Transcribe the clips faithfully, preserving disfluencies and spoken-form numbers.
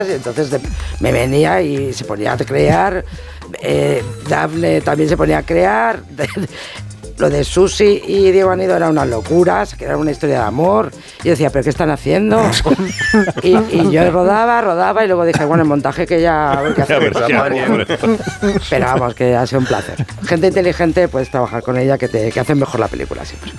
y entonces de, me venía y se ponía a crear, eh, Dafne también se ponía a crear, de, de, lo de Susi y Diego Anido era una locura, que era una historia de amor, y yo decía, ¿pero qué están haciendo? y, y yo rodaba, rodaba, y luego dije, bueno, el montaje que ya... A ver qué hacer, pero vamos, que ha sido un placer. Gente inteligente, puedes trabajar con ella, que, te, que hacen mejor la película siempre.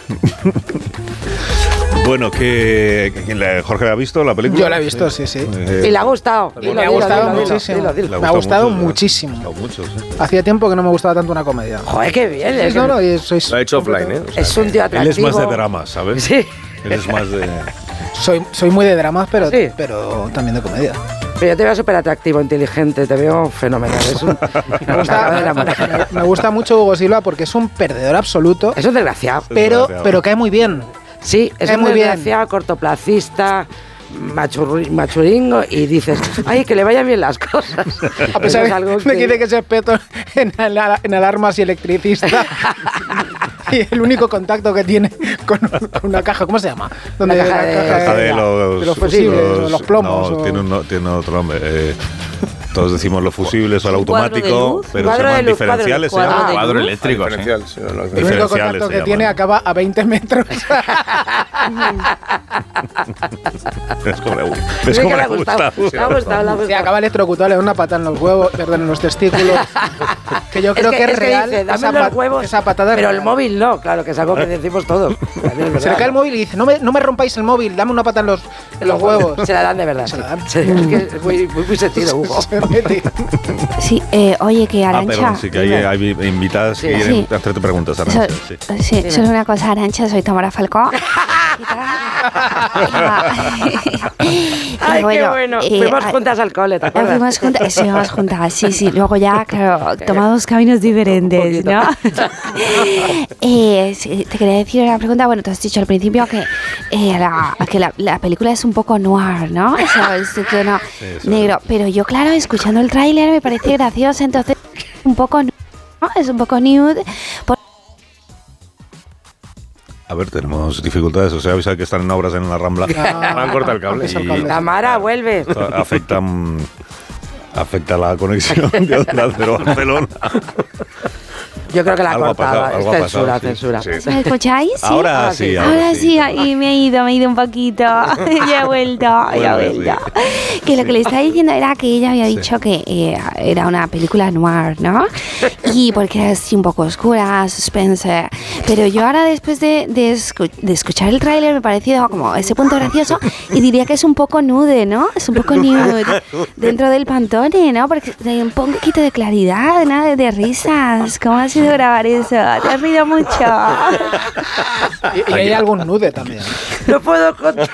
Bueno, que, que Jorge la ha visto la película. Yo la he visto, sí, sí. Eh, y le ha gustado. Y me ha gustado muchísimo. Me ha gustado muchísimo. Mucho, sí. Hacía tiempo que no me gustaba tanto una comedia. Joder, qué bien. Sí, no, no, y sois lo ha hecho offline, ¿eh? O sea, es un tío atractivo. Él es más de drama, ¿sabes? Sí. Él es más de... Soy, soy muy de dramas, pero, sí. pero también de comedia. Pero yo te veo súper atractivo, inteligente, te veo fenomenal. Es un, me, gusta, me, me gusta mucho Hugo Silva porque es un perdedor absoluto. Es un desgraciado. Pero, desgraciado. pero cae muy bien. Sí, es cae un muy desgraciado, bien. Cortoplacista, machur, machuringo, y dices, ay, que le vayan bien las cosas. A pesar de, algo que... de que dice que es experto en, en alarmas y electricista. Y el único contacto que tiene con, con una caja, ¿cómo se llama? Donde la caja, de, la caja de, de, los, de los fusibles, los, los plomos. No, o... tiene, un, tiene otro nombre. Eh, todos decimos los fusibles o el automático, pero se llaman diferenciales. Cuadro, se llama cuadro eléctrico. ¿sí? Sí, el único contacto que tiene acaba a veinte metros. Es como le gusta. Es como le gusta. Sí, acaba electrocutado, le da una patada en los huevos, perdón, en los testículos. Que yo creo es que, que es, es real. Que dice, esa, pat huevos, esa patada. Pero real. El móvil no, claro, que es algo que decimos todos. Se le cae el móvil y dice, no me, no me rompáis el móvil, dame una pata en los, en los huevos. Se la dan de verdad. Se la dan. Sí, es que es muy, muy, muy sentido, Hugo. Sí, eh, oye, que Arantxa... Ah, perdón, sí, que hay, hay invitadas sí. que quieren sí. hacerte preguntas, Arantxa. So, sí, sí, sí. Solo una cosa, Arantxa, soy Tamara Falcó. Ay, bueno, qué bueno. Eh, fuimos juntas al cole, ¿te acuerdas? Fuimos juntas, sí, fuimos juntas, sí, sí. Luego ya, claro, tomamos caminos diferentes, ¿no? eh, sí, te quería decir una pregunta, bueno, te has dicho al principio que, eh, la, que la, la película es un poco noir, ¿no? Eso, este tono sí, negro. Pero yo, claro, escuchando el tráiler me parece gracioso, entonces un poco, ¿no? Es un poco nude. Por A ver, tenemos dificultades, o sea, avisa que están en obras en la Rambla. No, me han cortado el cable. Y Tamara, vuelve. Afecta, afecta la conexión de Onda Cero Barcelona. Yo creo que la ha cortado. Pasado, es censura, pasado, censura. Sí, sí. ¿Me escucháis? ¿Sí? Ahora, ahora sí. Ahora, ahora sí, y me he ido, me he ido un poquito. Ya he vuelto, ya he vuelto. Sí. Que lo que le estaba diciendo era que ella había dicho sí. que eh, era una película noir, ¿no? Y porque era así un poco oscura, suspense. Pero yo ahora, después de, de, escu de escuchar el tráiler, me ha parecido como ese punto gracioso y diría que es un poco nude, ¿no? Es un poco nude dentro del Pantone, ¿no? Porque hay un poquito de claridad, nada de, de risas. ¿Cómo ha sido grabar eso? Te has rido mucho. Y, y hay algún nude también. No puedo contar.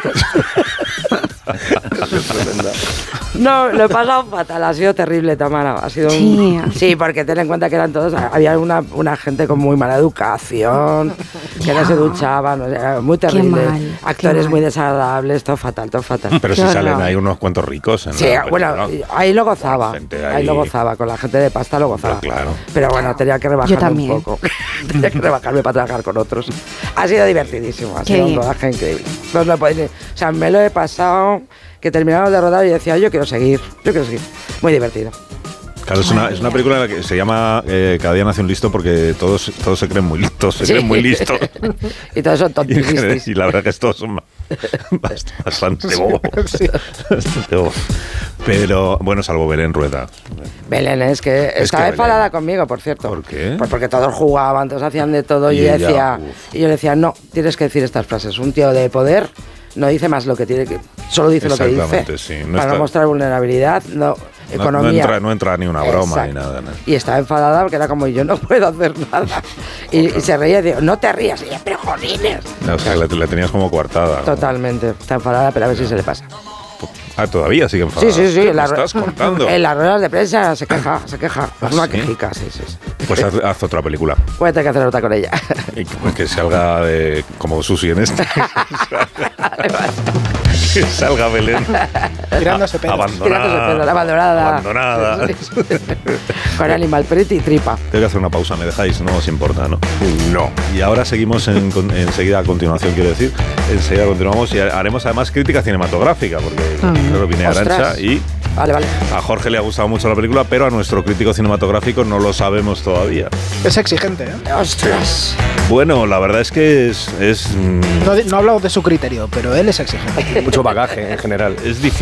No, lo he pasado fatal, ha sido terrible, Tamara. Ha sido sí. Un... sí, porque ten en cuenta que eran todos, había una, una gente con muy mala educación, que ya. no se duchaban, o sea, muy terrible. Mal, actores muy desagradables, todo fatal, todo fatal. Pero si sí salen ahí unos cuantos ricos. En sí, la bueno, ¿no? ahí lo gozaba, ahí... ahí lo gozaba, con la gente de pasta lo gozaba. Pero, claro. Pero bueno, tenía que rebajarme un poco, tenía que rebajarme para trabajar con otros. Ha sido divertidísimo, ha sido Qué un bien. rodaje increíble. No lo podéis, o sea, me lo he pasado... que terminamos de rodar y decía, yo quiero seguir, yo quiero seguir. Muy divertido. Claro, es una, es una película que se llama eh, Cada día nace un listo porque todos, todos se creen muy listos, se sí. creen muy listos. Y todos son tontistas. Y, y la verdad que todos son bastante bobos. Sí. Bastante bobos. Pero, bueno, salvo Belén Rueda. Belén es que es estaba que enfadada Belén. conmigo, por cierto. ¿Por qué? Pues porque todos jugaban, todos hacían de todo y, y, ella, decía, y yo le decía, no, tienes que decir estas frases. Un tío de poder no dice más lo que tiene que... Solo dice lo que dice. Sí. No para está, no mostrar vulnerabilidad, no... Economía. No, no, entra, no entra ni una broma Exacto. ni nada, ¿no? Y estaba enfadada porque era como, yo no puedo hacer nada. Y, y se reía y digo, no te rías. Y yo, pero jodines. No, o sea, la, la tenías como coartada. Totalmente. ¿No? Está enfadada, pero a ver si se le pasa. Ah, todavía sigue enfadada. Sí, sí, sí. ¿Qué la, me estás contando? En las ruedas de prensa se queja, se queja. ¿Ah, es una sí? quejica, sí, sí. sí. Pues haz, haz otra película. Voy a tener que hacer otra con ella. Y que, que salga de, como Susi en este. Que salga Belén. Tirándose pedos. Abandonada. Abandonada. Abandonada. Con Animal Print y tripa. Tengo que hacer una pausa, ¿me dejáis? No os importa, ¿no? No. Y ahora seguimos en, enseguida a continuación, quiero decir. Enseguida continuamos y haremos además crítica cinematográfica, porque mm. creo que viene Arantxa y Vale, vale. A Jorge le ha gustado mucho la película, pero a nuestro crítico cinematográfico no lo sabemos todavía. Es exigente, ¿eh? ¡Ostras! Bueno, la verdad es que es... es, mm, No, no he hablado de su criterio, pero él es exigente. Mucho bagaje en general. es difícil.